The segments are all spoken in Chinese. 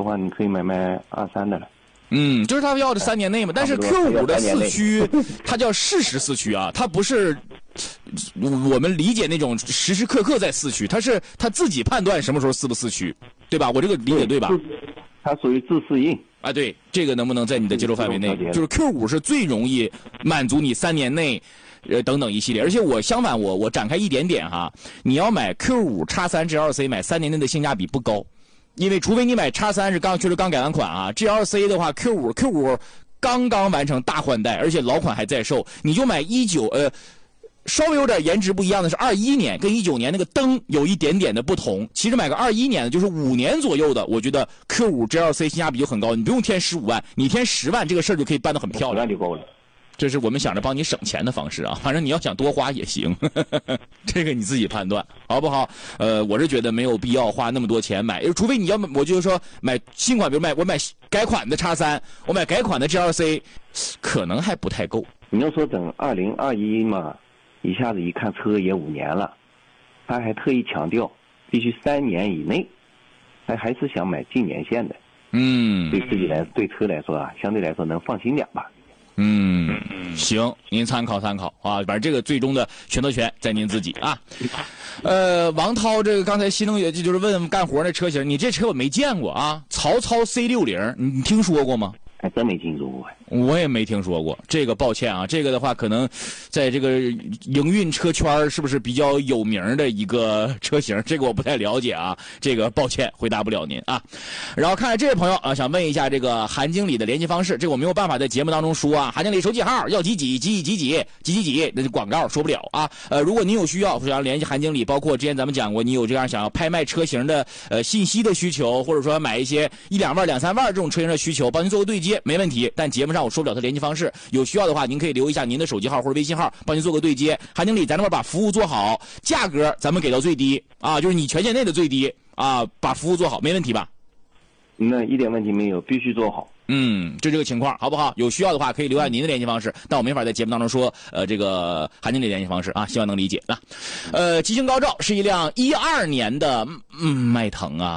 话，你可以买23的了。 就是他要的3年内嘛。但是 Q5 的四驱，它叫适时四驱啊，它不是我们理解那种时时刻刻在四驱，它是他自己判断什么时候四不四驱，对吧？我这个理解对吧？ 它属于自适应。 对，这个能不能在你的接受范围内？就是 Q5 是最容易满足你3年内，等等一系列。而且我相反，我展开一点点哈，你要买 Q5 X3 GLC， 买3年内的性价比不高，因为除非你买 X3 是确实刚改完款啊 ，GLC 的话 Q5 刚刚完成大换代，而且老款还在售，你就买稍微有点颜值不一样的是21年跟19年那个灯有一点点的不同。其实买个21年的，就是5年左右的，我觉得 Q5 GLC 性价比就很高，你不用添15万，你添10万，这个事儿就可以办得很漂亮， 就够了。 这是我们想着帮你省钱的方式啊，反正你要想多花也行，这个你自己判断好不好？我是觉得没有必要花那么多钱买，除非你要，我就是说买新款，比如我买改款的 X3， 我买改款的 GLC， 可能还不太够。 你要说等2021嘛，一下子一看车也5年了，他还特意强调必须3年以内，他还是想买近年限的。对车来说啊，相对来说能放心点吧。 行，您参考参考啊，反正这个最终的选择权在您自己啊。王涛这个刚才新能源就是问干活那车型，你这车我没见过啊，曹操 C60， 你听说过吗？ 还真没听说过。 我也没听说过，这个抱歉啊，这个的话可能在这个营运车圈是不是比较有名的一个车型，这个我不太了解啊，这个抱歉回答不了您啊。然后看看这位朋友啊，想问一下这个韩经理的联系方式，这个我没有办法在节目当中说啊，韩经理手机号要几，那就广告说不了啊。如果您有需要想要联系韩经理，包括之前咱们讲过，你有这样想要拍卖车型的信息的需求，或者说买一些1-2万、2-3万这种车型的需求，帮您做个对接没问题，但节目上我说不了他联系方式，有需要的话您可以留一下您的手机号或者微信号，帮您做个对接。韩经理咱这边把服务做好，价格咱们给到最低啊，就是你权限内的最低啊，把服务做好没问题吧？ 那一点问题没有，必须做好。 就这个情况好不好？有需要的话可以留下您的联系方式，但我没法在节目当中说这个韩经理联系方式啊，希望能理解啊。吉星高照是一辆12年的迈腾啊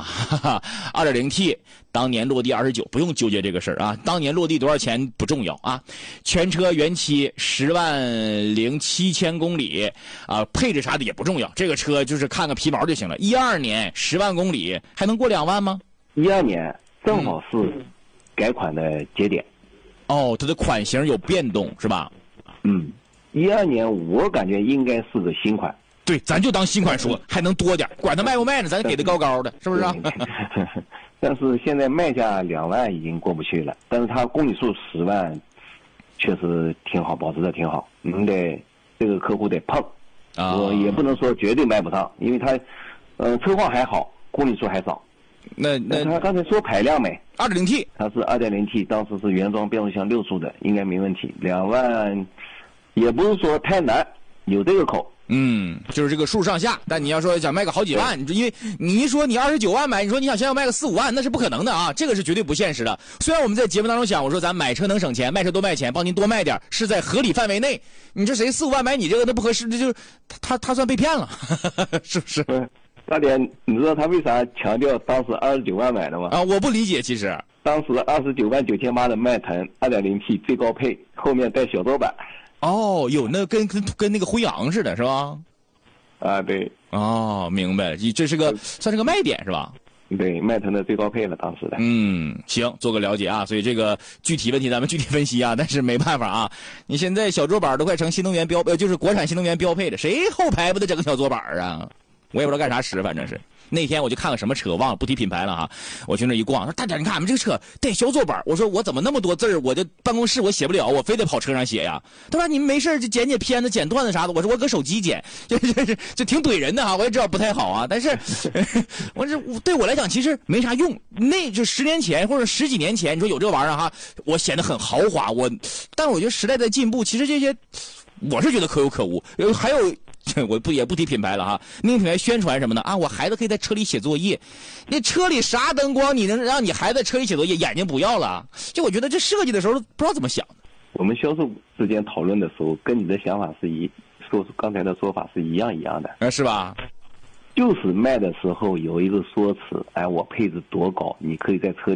，2.0T， 当年落地29，不用纠结这个事儿啊，当年落地多少钱不重要啊，全车原漆107000公里啊，配置啥的也不重要，这个车就是看个皮毛就行了。12年10万公里还能过2万吗 ？12年正好是改款的节点。 它的款型有变动是吧 ？12年我感觉应该是个新款。 对，咱就当新款说，还能多点，管它卖不卖呢，咱给的高高的，是不是啊？ 但是现在卖价2万已经过不去了，但是它公里数10万，确实挺好，保持的挺好。这个客户得碰，我也不能说绝对卖不上，因为它，车况还好，公里数还少。 那他刚才说排量没 ？2.0T， 它是 2.0T， 当时是原装变速箱6速的，应该没问题。2万，也不是说太难，有这个口。 就是这个数上下，但你要说想卖个好几万，因为你一说你29万买，你说你想现在卖个4-5万，那是不可能的啊，这个是绝对不现实的。虽然我们在节目当中讲，我说咱买车能省钱，卖车多卖钱，帮您多卖点，是在合理范围内。你这谁4-5万买你这个，那不合适，这就是他算被骗了，是不是？ 大点，你知道他为啥强调当时29万买的吗？ 我不理解，其实当时299800的迈腾 2.0T 最高配，后面带小桌板。 有那跟那个辉昂似的，是吧？ 对。 明白，这是算是个卖点是吧？ 对，迈腾的最高配了，当时的。 行，做个了解啊。所以这个具体问题咱们具体分析啊，但是没办法啊。你现在小桌板都快成新能源就是国产新能源标配的，谁后排不得整个小桌板啊？我也不知道干啥使，反正是那天我就看个什么车，忘了，不提品牌了哈。我去那一逛，说大姐，你看俺们这个车带小桌板，我说我怎么那么多字儿，我这办公室我写不了，我非得跑车上写呀。他说你们没事就剪片子、剪段子啥的。我说我搁手机剪，就挺怼人的哈。我也知道不太好啊，但是我这对我来讲其实没啥用。那就10年前或者10几年前，你说有这玩意儿哈，我显得很豪华。但是我觉得时代在进步，其实这些我是觉得可有可无。还有。我也不提品牌了哈，那个品牌宣传什么的啊？我孩子可以在车里写作业，那车里啥灯光，你能让你孩子在车里写作业，眼睛不要了？就我觉得这设计的时候不知道怎么想的。 我们销售之间讨论的时候，跟你的想法刚才的说法是一样的， 是吧？ 就是卖的时候有一个说辞，我配置多高，你可以在车